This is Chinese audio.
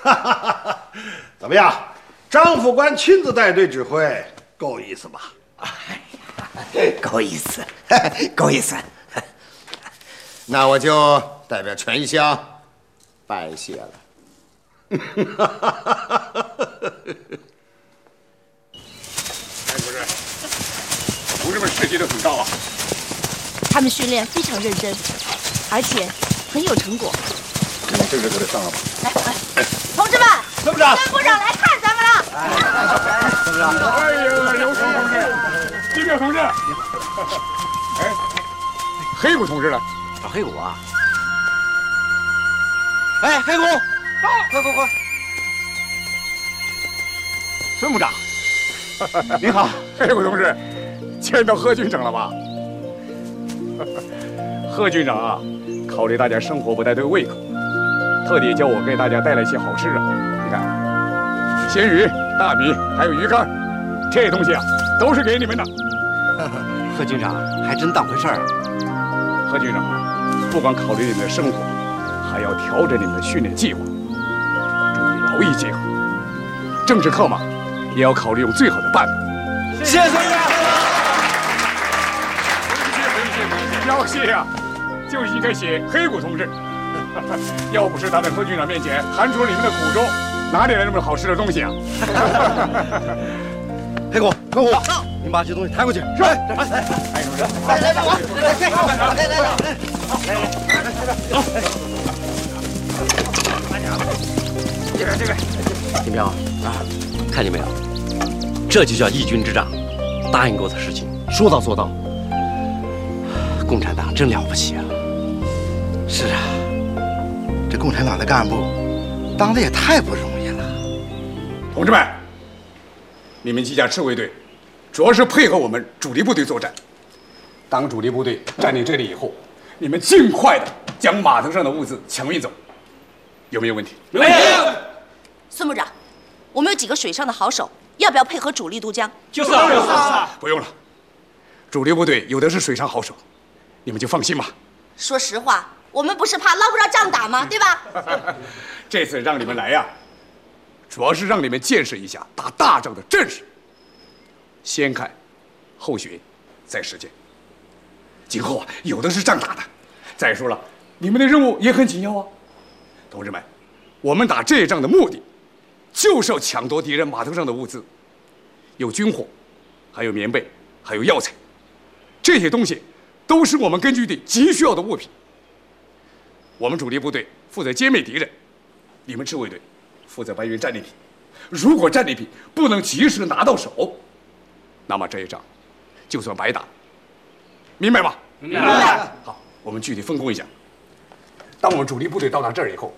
怎么样，张副官亲自带队指挥，够意思吧？ 够意思，够意思。那我就代表全乡拜谢了。 哎，不是，同志们士气都很高啊。 他们训练非常认真，而且很有成果。 你们正式给他上了吧？ 来，同志们， 参谋长， 孙部长来看咱们了。 参谋长， 哎呀，刘叔同志，金彪同志，哎，黑谷同志呢？ 找黑谷啊！哎，黑谷，快！孙部长， 您好，黑谷同志，见到贺军长了吧？贺军长啊，考虑大家生活不太对胃口，特地叫我给大家带来一些好吃的。你看，鲜鱼、大米还有鱼干，这东西啊，都是给你们的。 贺军长还真当回事儿啊！ 贺军长啊，不光考虑你们的生活，还要调整你们的训练计划，注意劳逸结合。政治课嘛，也要考虑用最好的办法。 谢谢孙部长。 要谢呀，就应该写黑谷同志。要不是他在贺军长面前喊出了你们的苦衷，哪里来那么好吃的东西啊？ 黑谷，您把这东西抬过去。是。来，同志，来，这边。金彪啊，看见没有？这就叫义军之长，答应过的事情说到做到。共产党真了不起啊！ 是啊，这共产党的干部当的也太不容易了。 同志们，你们几家赤卫队主要是配合我们主力部队作战。当主力部队占领这里以后，你们尽快的将码头上的物资抢运走，有没有问题？ 没有。孙部长，我们有几个水上的好手，要不要配合主力渡江？ 就是。不用了，主力部队有的是水上好手。你们就放心吧。 说实话，我们不是怕捞不着仗打吗？对吧？ 这次让你们来呀，主要是让你们见识一下打大仗的阵势。先看，后学，再实践。今后啊，有的是仗打的。再说了，你们的任务也很紧要啊，同志们，我们打这仗的目的，就是要抢夺敌人码头上的物资，有军火，还有棉被，还有药材，这些东西都是我们根据地急需要的物品。我们主力部队负责歼灭敌人，你们赤卫队负责搬运战利品。如果战利品不能及时拿到手，那么这一仗就算白打。明白吗？ 明白。 好，我们具体分工一下。当我们主力部队到达这儿以后，